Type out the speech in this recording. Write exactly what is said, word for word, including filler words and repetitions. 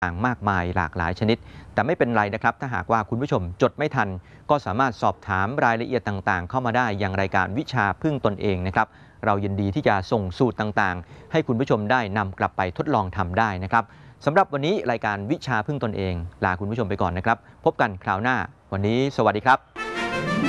ต่างมากมายหลากหลายชนิดแต่ไม่เป็นไรนะครับถ้าหากว่าคุณผู้ชมจดไม่ทันก็สามารถสอบถามรายละเอียดต่างๆเข้ามาได้อย่างรายการวิชาพึ่งตนเองนะครับเรายินดีที่จะส่งสูตรต่างๆให้คุณผู้ชมได้นำกลับไปทดลองทำได้นะครับสำหรับวันนี้รายการวิชาพึ่งตนเองลาคุณผู้ชมไปก่อนนะครับพบกันคราวหน้าวันนี้สวัสดีครับ